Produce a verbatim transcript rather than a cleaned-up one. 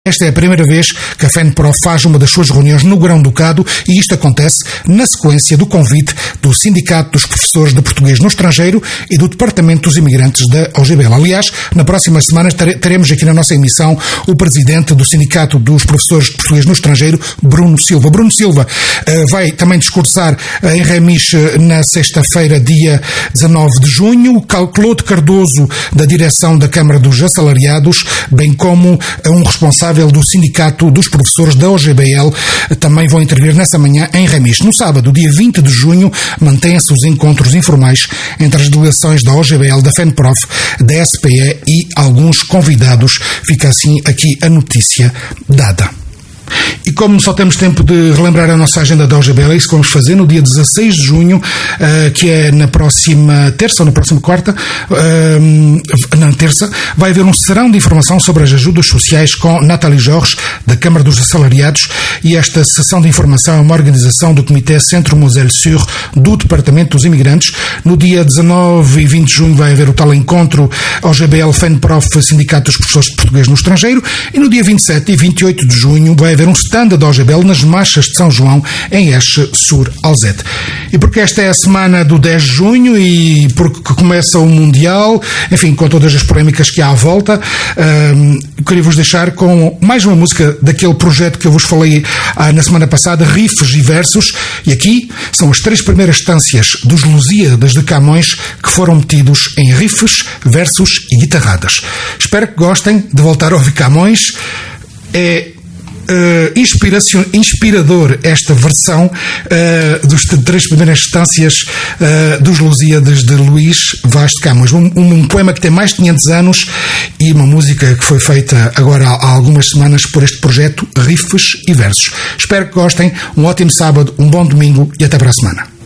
Esta é a primeira vez que a FENPROF faz uma das suas reuniões no Grão-Ducado e isto acontece na sequência do convite do Sindicato dos Professores de Português no Estrangeiro e do Departamento dos Imigrantes da O G B L. Aliás, na próxima semana teremos aqui na nossa emissão o Presidente do Sindicato dos Professores de Português no Estrangeiro, Bruno Silva. Bruno Silva uh, vai também discursar uh, em Remis uh, na sexta-feira, dia dezanove de junho. Claude Cardoso, da direção da Câmara dos Assalariados, bem como uh, um responsável do Sindicato dos Professores da O G B L, também vão intervir nessa manhã em Remis. No sábado, dia vinte de junho, mantêm-se os encontros informais entre as delegações da O G B L, da FENPROF, da S P E e alguns convidados. Fica assim aqui a notícia dada. E como só temos tempo de relembrar a nossa agenda da O G B L, é isso que vamos fazer no dia dezasseis de junho, uh, que é na próxima terça ou na próxima quarta, uh, na terça, vai haver um serão de informação sobre as ajudas sociais com Nathalie Jorge, da Câmara dos Assalariados, e esta sessão de informação é uma organização do Comitê Centro Moselle Sur do Departamento dos Imigrantes. No dia dezanove e vinte de junho vai haver o tal encontro O G B L FENPROF Sindicato dos Professores de Português no Estrangeiro, e no dia vinte e sete e vinte e oito de junho vai haver um stand da O G B L nas marchas de São João em Eche-sur-Alzette. E porque esta é a semana do dez de junho e porque começa o Mundial, enfim, com todas as polémicas que há à volta, hum, queria-vos deixar com mais uma música daquele projeto que eu vos falei ah, na semana passada, Riffs e Versos, e aqui são as três primeiras estâncias dos Lusíadas de Camões que foram metidos em riffs, versos e guitarradas. Espero que gostem de voltar a ouvir Camões. É Uh, inspiração, inspirador esta versão uh, dos três primeiras estâncias uh, dos Lusíadas de Luís Vaz de Camões. Um, um, um poema que tem mais de quinhentos anos e uma música que foi feita agora há, há algumas semanas por este projeto Riffs e Versos. Espero que gostem. Um ótimo sábado, um bom domingo e até para a semana.